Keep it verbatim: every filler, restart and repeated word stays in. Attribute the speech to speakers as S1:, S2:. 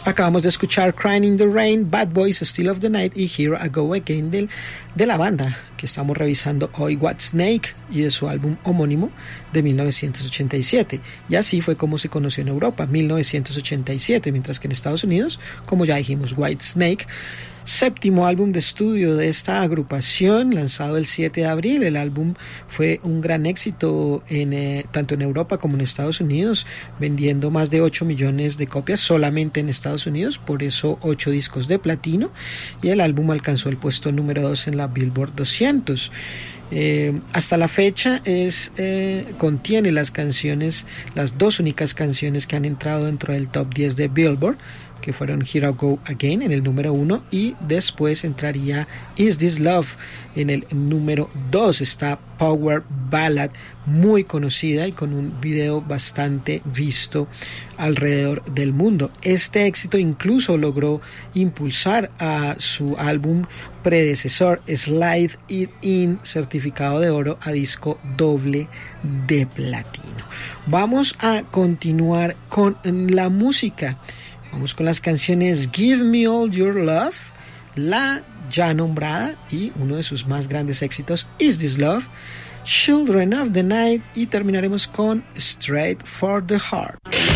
S1: Acabamos de escuchar Crying in the Rain, Bad Boys, Still of the Night y Here I Go Again del, de la banda que estamos revisando hoy, Whitesnake, y de su álbum homónimo de mil novecientos ochenta y siete. Y así fue como se conoció en Europa, mil novecientos ochenta y siete, mientras que en Estados Unidos, como ya dijimos, Whitesnake. Séptimo álbum de estudio de esta agrupación, lanzado el siete de abril. El álbum fue un gran éxito en, eh, tanto en Europa como en Estados Unidos, vendiendo más de ocho millones de copias solamente en Estados Unidos, por eso ocho discos de platino, y el álbum alcanzó el puesto número dos en la Billboard doscientos. Eh, hasta la fecha es eh, contiene las canciones, las dos únicas canciones que han entrado dentro del top diez de Billboard, que fueron Here I Go Again en el número uno, y después entraría Is This Love en el número dos. Esta Power Ballad muy conocida y con un video bastante visto alrededor del mundo. Este éxito incluso logró impulsar a su álbum predecesor, Slide It In, certificado de oro a disco doble de platino. Vamos a continuar con la música. Vamos con las canciones Give Me All Your Love, la ya nombrada y uno de sus más grandes éxitos, Is This Love, Children of the Night, y terminaremos con Straight for the Heart.